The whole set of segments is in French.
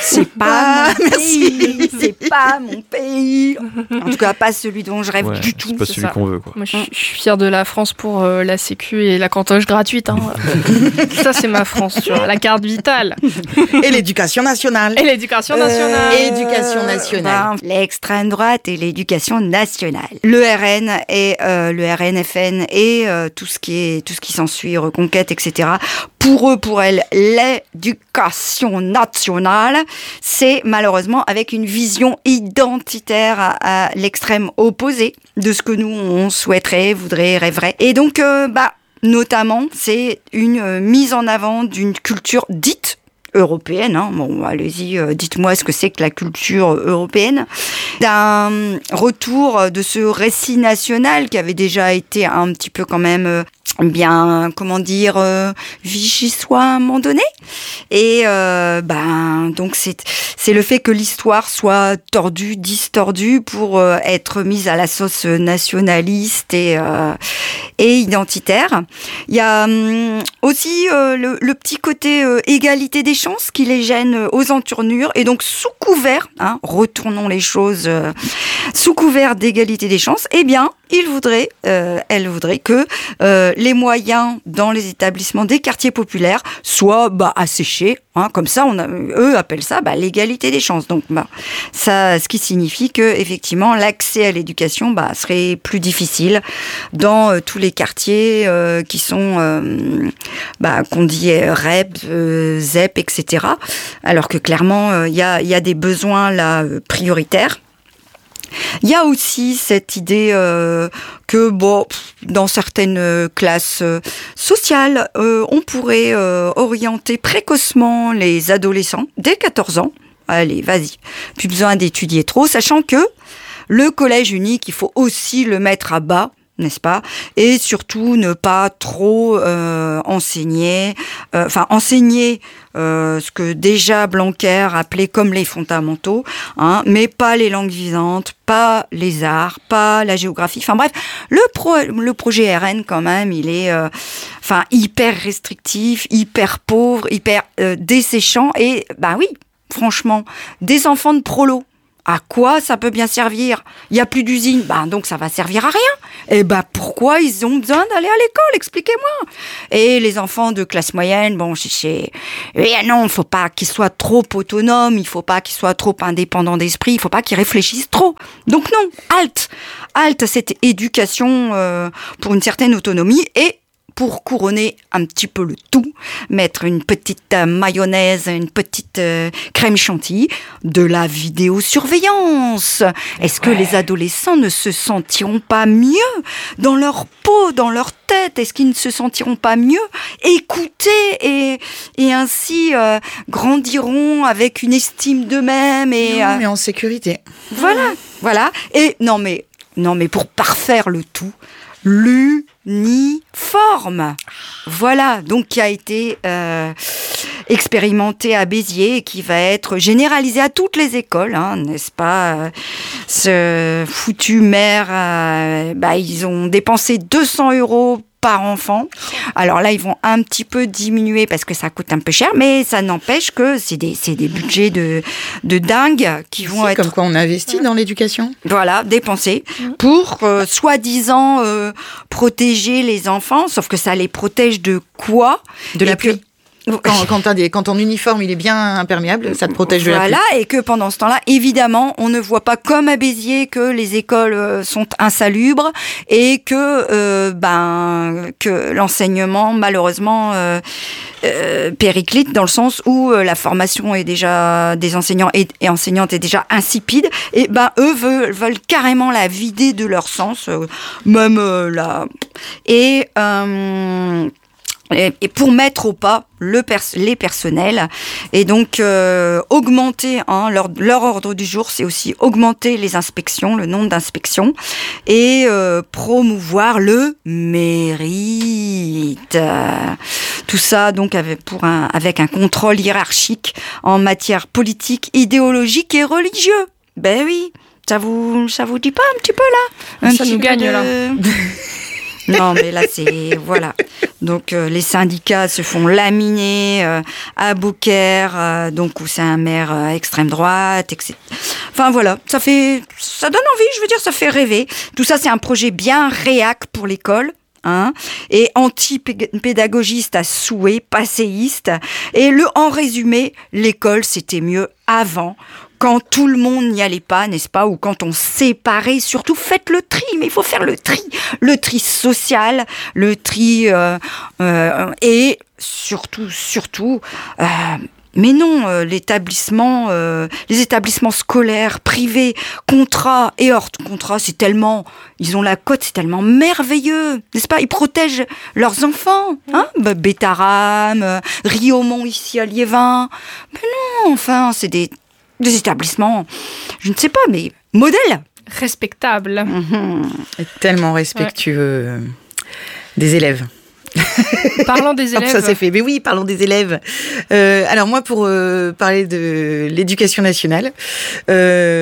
C'est pas mon pays. C'est pas mon pays. En tout cas, pas celui dont je rêve du tout. C'est pas celui qu'on veut, quoi. Moi, je suis fière de la France pour la sécu et la cantoche gratuite. Hein. Ça, c'est ma France, tu vois. La carte vitale. Et l'éducation nationale. Éducation nationale. L'extrême droite et l'éducation nationale. Le RN et le RNFN et tout ce qui s'ensuit, reconquête, etc. Pour elles, l'éducation nationale, c'est malheureusement avec une vision identitaire à l'extrême opposé de ce que nous, on souhaiterait, voudrait, rêverait. Et donc, notamment, c'est une mise en avant d'une culture dite européenne. Bon, allez-y, dites-moi ce que c'est que la culture européenne. D'un retour de ce récit national qui avait déjà été un petit peu quand même vichysois à un moment donné. Et donc c'est le fait que l'histoire soit tordue, distordue pour être mise à la sauce nationaliste et identitaire. Il y a aussi le petit côté égalité des chances qui les gêne aux entournures. Et donc sous couvert, retournons les choses, sous couvert d'égalité des chances, eh bien, elle voudrait que les moyens dans les établissements des quartiers populaires soient asséchés. Comme ça, eux appellent ça l'égalité des chances. Donc, ça, ce qui signifie que effectivement, l'accès à l'éducation serait plus difficile dans tous les quartiers qui sont qu'on dit REP, ZEP, etc. Alors que clairement, il y a des besoins là prioritaires. Il y a aussi cette idée que dans certaines classes sociales, on pourrait orienter précocement les adolescents dès 14 ans. Allez, vas-y, plus besoin d'étudier trop, sachant que le collège unique, il faut aussi le mettre à bas, n'est-ce pas? Et surtout ne pas trop enseigner ce que déjà Blanquer appelait comme les fondamentaux, mais pas les langues vivantes, pas les arts, pas la géographie. Enfin bref, le projet RN quand même, il est hyper restrictif, hyper pauvre, hyper desséchant et oui, franchement, des enfants de prolo. À quoi ça peut bien servir? Il n'y a plus d'usine, donc ça va servir à rien. Et pourquoi ils ont besoin d'aller à l'école? Expliquez-moi. Et les enfants de classe moyenne, non, il faut pas qu'ils soient trop autonomes, il faut pas qu'ils soient trop indépendants d'esprit, il faut pas qu'ils réfléchissent trop. Donc non, halte cette éducation pour une certaine autonomie et pour couronner un petit peu le tout, mettre une petite mayonnaise, une petite crème chantilly, de la vidéosurveillance. Est-ce que les adolescents ne se sentiront pas mieux dans leur peau, dans leur tête? Est-ce qu'ils ne se sentiront pas mieux écoutés et ainsi grandiront avec une estime d'eux-mêmes mais en sécurité. Voilà. Et non mais pour parfaire le tout, l'uniforme. Voilà, donc qui a été expérimenté à Béziers et qui va être généralisé à toutes les écoles, n'est-ce pas? Ce foutu maire, ils ont dépensé 200 € par enfant. Alors là, ils vont un petit peu diminuer parce que ça coûte un peu cher, mais ça n'empêche que c'est des budgets de dingue qui vont être... Comme quoi on investit dans l'éducation. Voilà, dépensés pour soi-disant protéger les enfants, sauf que ça les protège de quoi? De la pluie. Quand ton uniforme il est bien imperméable, ça te protège de la pluie. Voilà, et que pendant ce temps-là, évidemment, on ne voit pas comme à Béziers que les écoles sont insalubres et que l'enseignement, malheureusement, périclite dans le sens où la formation est déjà des enseignants et enseignantes est déjà insipide. Et eux veulent carrément la vider de leur sens, même là. Et pour mettre au pas les personnels et donc augmenter leur ordre du jour, c'est aussi augmenter les inspections, le nombre d'inspections et promouvoir le mérite. Tout ça donc avec un contrôle hiérarchique en matière politique, idéologique et religieux. Ben oui, ça vous dit pas un petit peu là? Ça nous gagne là. Non, mais là, c'est... Voilà. Donc, les syndicats se font laminer à Beaucaire, donc où c'est un maire extrême droite, etc. Enfin, voilà. Ça donne envie, je veux dire, ça fait rêver. Tout ça, c'est un projet bien réac pour l'école. Et anti-pédagogiste à souhait, passéiste. Et en résumé, l'école, c'était mieux avant, quand tout le monde n'y allait pas, n'est-ce pas, ou quand on séparait. Surtout, faites le tri, mais il faut faire le tri social, le tri, et surtout, mais non, les établissements scolaires, privés, contrats et hors contrat, ils ont la cote, c'est tellement merveilleux, n'est-ce pas? Ils protègent leurs enfants, Bétarame, Riaumont ici à Liévin. Mais non, enfin, c'est des établissements, je ne sais pas, mais modèles. Respectables. Et tellement respectueux des élèves. Parlons des élèves. Ça c'est fait. Mais oui, parlons des élèves. Alors moi, pour parler de l'éducation nationale, j'ai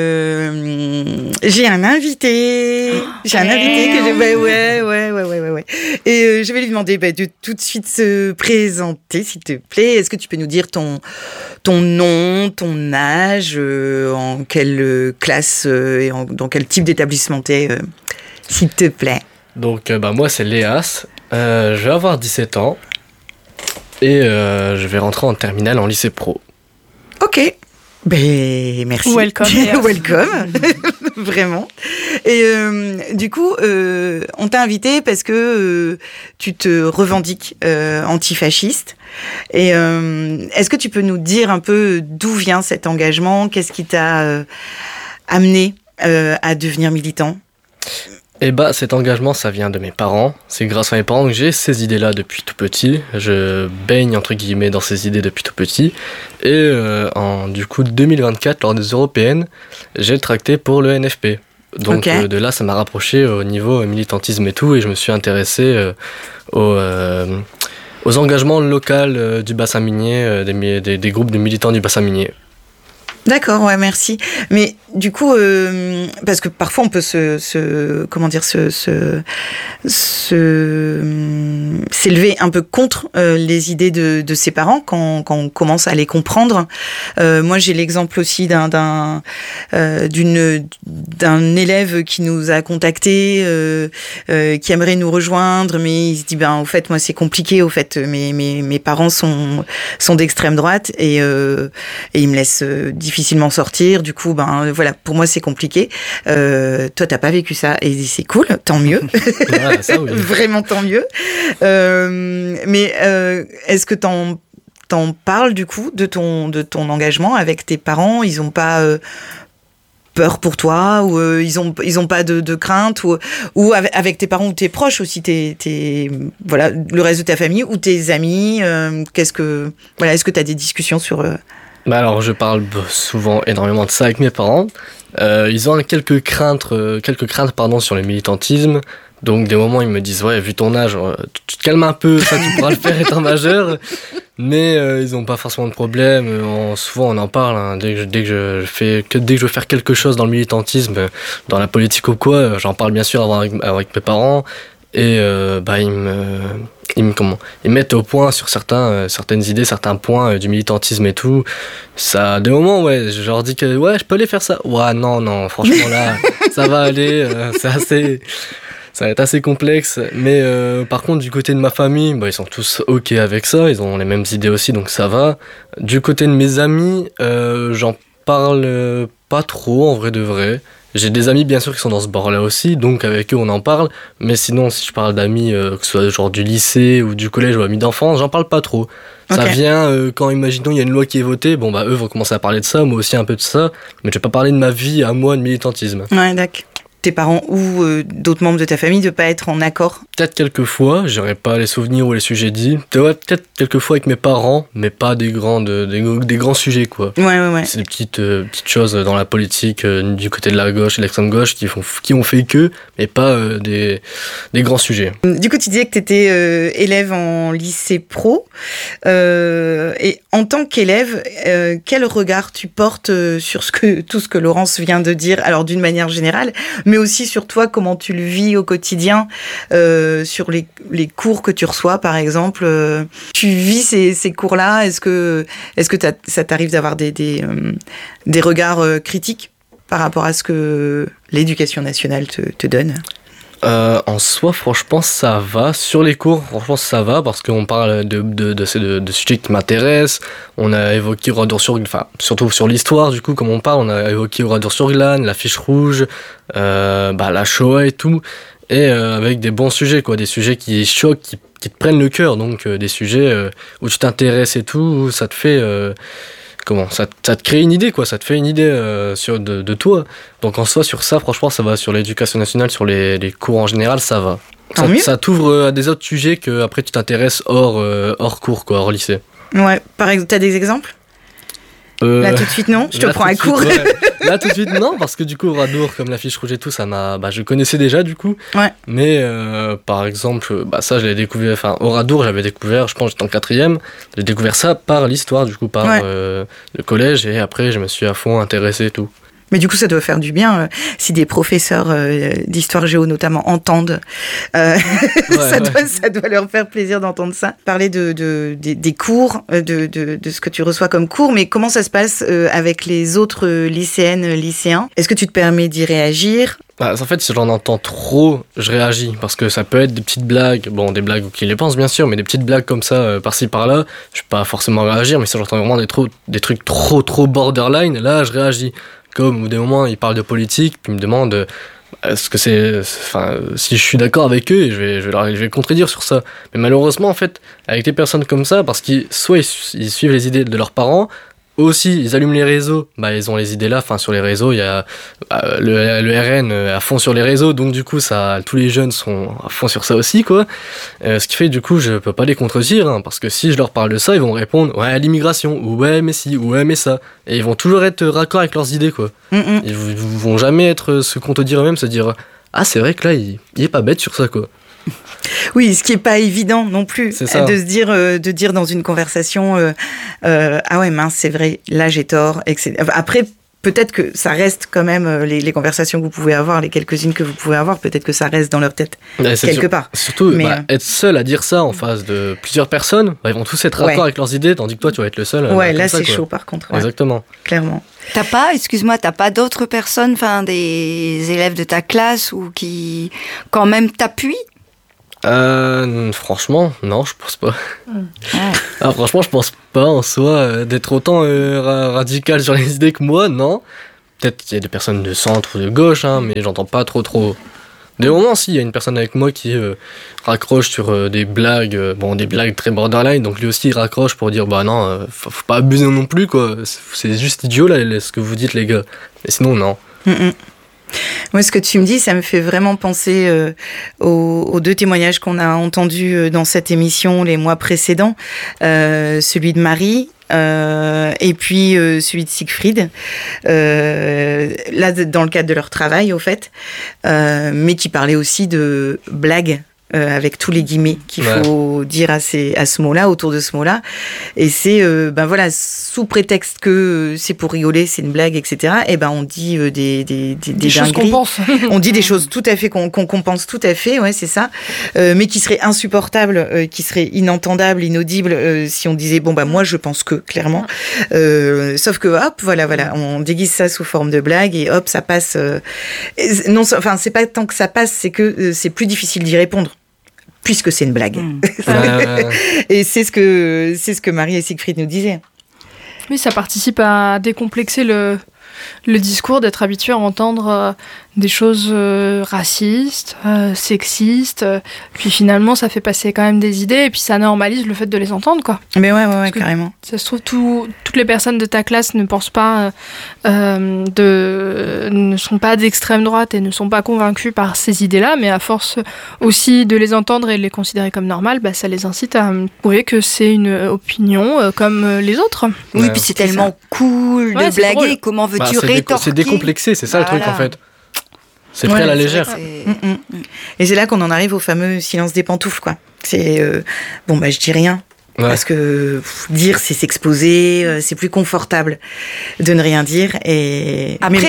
un invité. J'ai un invité que j'ai. Ouais. Et je vais lui demander de tout de suite se présenter, s'il te plaît. Est-ce que tu peux nous dire ton nom, ton âge, en quelle classe et dans quel type d'établissement t'es, s'il te plaît. Donc moi c'est Léas. Je vais avoir 17 ans et je vais rentrer en terminale en lycée pro. Ok, merci. Welcome. Welcome, vraiment. Et du coup, on t'a invité parce que tu te revendiques antifasciste. Et est-ce que tu peux nous dire un peu d'où vient cet engagement? Qu'est-ce qui t'a amené à devenir militant? Cet engagement, ça vient de mes parents. C'est grâce à mes parents que j'ai ces idées-là depuis tout petit. Je baigne, entre guillemets, dans ces idées depuis tout petit. Et en 2024, lors des européennes, j'ai tracté pour le NFP. Donc de là, ça m'a rapproché au niveau militantisme et tout. Et je me suis intéressé aux engagements locaux du bassin minier, des groupes de militants du bassin minier. D'accord, ouais, merci. Mais du coup, parce que parfois on peut s'élever un peu contre les idées de ses parents quand on commence à les comprendre. Moi, j'ai l'exemple aussi d'un élève qui nous a contacté, qui aimerait nous rejoindre, mais il se dit au fait, moi c'est compliqué. Au fait, mes parents sont d'extrême droite et ils me laissent difficilement sortir. Du coup, voilà, pour moi c'est compliqué. Toi, t'as pas vécu ça et c'est cool, tant mieux. Ouais, ça, oui. Vraiment tant mieux. Mais est-ce que t'en parles du coup de ton engagement avec tes parents? Ils ont pas peur pour toi ou ils ont pas de crainte ou avec tes parents ou tes proches aussi, voilà, le reste de ta famille ou tes amis? Est-ce que t'as des discussions sur alors je parle souvent énormément de ça avec mes parents. Ils ont quelques craintes sur le militantisme. Donc des moments ils me disent vu ton âge, tu te calmes un peu, ça tu pourras le faire étant majeur. Mais ils ont pas forcément de problème. Souvent on en parle. Dès que je veux faire quelque chose dans le militantisme, dans la politique ou quoi, j'en parle bien sûr avec mes parents. Et ils mettent au point sur certaines idées, certains points du militantisme et tout. Ça, des moments, je leur dis que je peux aller faire ça. Ouais, non, franchement là, ça va aller. Ça va être assez complexe. Mais par contre, du côté de ma famille, ils sont tous ok avec ça. Ils ont les mêmes idées aussi, donc ça va. Du côté de mes amis, j'en parle pas trop en vrai de vrai. J'ai des amis bien sûr qui sont dans ce bord-là aussi, donc avec eux on en parle, mais sinon si je parle d'amis, que ce soit genre du lycée ou du collège ou amis d'enfance, j'en parle pas trop. Okay. Ça vient quand, imaginons, il y a une loi qui est votée, eux vont commencer à parler de ça, moi aussi un peu de ça, mais je vais pas parler de ma vie à moi de militantisme. Ouais, d'accord. Tes parents ou d'autres membres de ta famille de pas être en accord? Peut-être quelques fois, j'aurais pas les souvenirs ou les sujets dits. Peut-être quelques fois avec mes parents, mais pas des grands sujets quoi. Ouais. C'est des petites choses dans la politique du côté de la gauche et de l'extrême gauche qui ont fait que, mais pas des grands sujets. Du coup, tu disais que tu étais élève en lycée pro, et en tant qu'élève, quel regard tu portes sur tout ce que Laurence vient de dire, alors d'une manière générale, mais aussi sur toi, comment tu le vis au quotidien, sur les cours que tu reçois, par exemple. Tu vis ces cours-là. Est-ce que ça t'arrive d'avoir des regards critiques par rapport à ce que l'éducation nationale te donne? En soi, franchement, ça va. Sur les cours, franchement, ça va parce qu'on parle de sujets qui m'intéressent. On a évoqué Oradour-sur-Glane, enfin, surtout sur l'histoire, du coup, comme on parle, on a évoqué Oradour-sur-Glane, la fiche rouge, la Shoah et tout. Et avec des bons sujets, quoi, des sujets qui choquent, qui te prennent le cœur. Donc, des sujets où tu t'intéresses et tout, où ça te fait... ça te crée une idée, quoi, ça te fait une idée de toi. Donc en soi, sur ça, franchement, ça va. Sur l'éducation nationale, sur les cours en général, ça va. Ça t'ouvre à des autres sujets que après tu t'intéresses hors cours, quoi, hors lycée. Ouais, par exemple, t'as des exemples? Là tout de suite non, je te prends un cours. Ouais. Là tout de suite non, parce que du coup Oradour, comme la fiche rouge et tout, ça m'a, je connaissais déjà du coup. Ouais. Mais par exemple, ça je l'ai découvert, enfin Oradour j'avais découvert, je pense j'étais en 4e, j'ai découvert ça par l'histoire du coup, par le collège, et après je me suis à fond intéressé et tout. Mais du coup, ça doit faire du bien si des professeurs d'histoire géo notamment entendent. Ça doit leur faire plaisir d'entendre ça. Parler des cours, de ce que tu reçois comme cours, mais comment ça se passe avec les autres lycéennes, lycéens? Est-ce que tu te permets d'y réagir? En fait, si j'en entends trop, je réagis, parce que ça peut être des petites blagues, bon, des blagues qui les pensent bien sûr, mais des petites blagues comme ça, par-ci par-là, je vais pas forcément réagir, mais si j'entends vraiment des trucs trop borderline, là, je réagis. Comme au des moments, ils parlent de politique, puis ils me demandent est-ce que si je suis d'accord avec eux, et je vais contredire sur ça. Mais malheureusement, en fait, avec des personnes comme ça, parce qu'ils suivent les idées de leurs parents, aussi, ils allument les réseaux, ils ont les idées là, sur les réseaux, il y a le RN à fond sur les réseaux, donc du coup, tous les jeunes sont à fond sur ça aussi, quoi. Ce qui fait, du coup, je peux pas les contredire, parce que si je leur parle de ça, ils vont répondre, ouais, l'immigration, ou ouais, mais si, ou ouais, mais ça. Et ils vont toujours être raccord avec leurs idées, quoi. Ils vont jamais se contredire eux-mêmes, se dire, ah, c'est vrai que là, il est pas bête sur ça, quoi. Oui, ce qui est pas évident non plus, de se dire dans une conversation, ah ouais mince, c'est vrai, là j'ai tort, etc. Après, peut-être que ça reste quand même les conversations que vous pouvez avoir, les quelques-unes que vous pouvez avoir, peut-être que ça reste dans leur tête quelque part. Surtout, être seul à dire ça en face de plusieurs personnes, ils vont tous être raccord avec leurs idées, tandis que toi tu vas être le seul. Ouais, là c'est chaud par contre. Ouais. Exactement. Clairement. T'as pas d'autres personnes, des élèves de ta classe ou qui quand même t'appuient? Franchement, non, je pense pas. Franchement, je pense pas en soi d'être autant radical sur les idées que moi, non. Peut-être qu'il y a des personnes de centre ou de gauche, mais j'entends pas trop. Des moments, si, il y a une personne avec moi qui raccroche sur des blagues, des blagues très borderline, donc lui aussi il raccroche pour dire, non, faut pas abuser non plus, quoi. C'est juste idiot, là, ce que vous dites, les gars. Mais sinon, non. Moi, ce que tu me dis, ça me fait vraiment penser aux deux témoignages qu'on a entendus dans cette émission les mois précédents. Celui de Marie et puis celui de Siegfried. Là, dans le cadre de leur travail, au fait. Mais qui parlait aussi de blagues. Avec tous les guillemets qu'il faut dire à ce mot-là, autour de ce mot-là. Et c'est, sous prétexte que c'est pour rigoler, c'est une blague, etc., on dit des choses qu'on pense. On dit des choses tout à fait, qu'on pense tout à fait, ouais, c'est ça. Mais qui seraient insupportables, qui seraient inentendables, inaudibles, si on disait, moi, je pense que, clairement. Sauf que, hop, voilà, on déguise ça sous forme de blague et hop, ça passe. C'est pas tant que ça passe, c'est que c'est plus difficile d'y répondre. Puisque c'est une blague. Et c'est ce que Marie et Siegfried nous disaient. Oui, ça participe à décomplexer le discours, d'être habitué à entendre des choses racistes, sexistes, puis finalement ça fait passer quand même des idées et puis ça normalise le fait de les entendre, quoi. Mais ouais, carrément. Ça se trouve, toutes les personnes de ta classe ne pensent pas, ne sont pas d'extrême droite et ne sont pas convaincues par ces idées-là, mais à force aussi de les entendre et de les considérer comme normales, ça les incite à prouver que c'est une opinion comme les autres. Oui, puis c'est tellement cool de blaguer, drôle. Comment veux-tu rétorquer? C'est décomplexé, c'est ça le truc en fait. C'est pris à la légère. Et c'est là qu'on en arrive au fameux silence des pantoufles, quoi. C'est je dis rien. Ouais. Parce que dire, c'est s'exposer, c'est plus confortable de ne rien dire. Et après,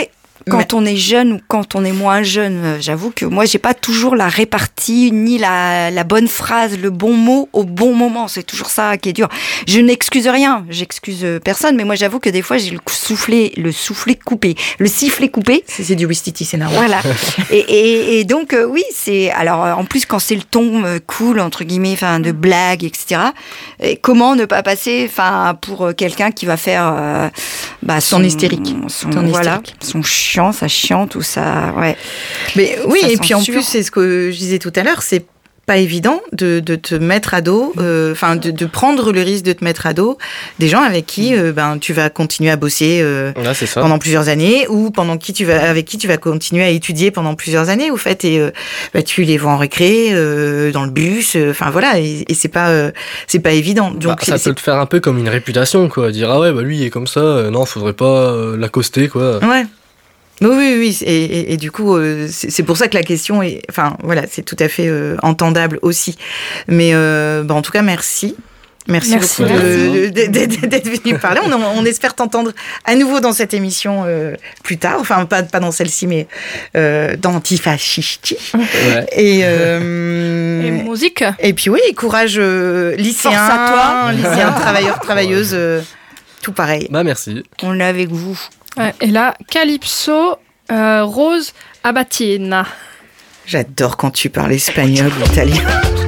quand on est jeune ou quand on est moins jeune. J'avoue que moi, j'ai pas toujours la répartie ni la bonne phrase, le bon mot au bon moment. C'est toujours ça qui est dur. Je n'excuse rien, j'excuse personne, mais moi, j'avoue que des fois, j'ai le sifflet coupé. Le sifflet coupé. C'est du Wistiti, c'est normal. Voilà. et donc, oui, c'est... Alors, en plus, quand c'est le ton cool, entre guillemets, enfin, de blague, etc., comment ne pas passer, enfin, pour quelqu'un qui va faire son hystérique. Son chiant, ça chiante ou ça... Ouais. Mais oui, ça et puis en censure. plus, c'est ce que je disais tout à l'heure, c'est pas évident de te mettre à dos, de prendre le risque de te mettre à dos des gens avec qui tu vas continuer à bosser Là, c'est ça. pendant plusieurs années, ou avec qui tu vas continuer à étudier pendant plusieurs années, au fait, et tu les vois en récré, dans le bus, voilà, et c'est pas évident. Donc ça peut te faire un peu comme une réputation, quoi. Dire, ah ouais, lui, il est comme ça, non, faudrait pas l'accoster, quoi. Ouais. Oui, et du coup, c'est pour ça que la question est... Enfin, voilà, c'est tout à fait entendable aussi. Mais en tout cas, merci. Merci beaucoup d'être venu parler. On espère t'entendre à nouveau dans cette émission plus tard. Enfin, pas dans celle-ci, mais dans Antifascisti. Ouais. Et musique. Et puis oui, courage lycéen, Force à toi. lycéen, travailleur, travailleuse, tout pareil. Merci. On est avec vous. Ouais, et là, Calypso, Rose Abatina. J'adore quand tu parles espagnol ou italien.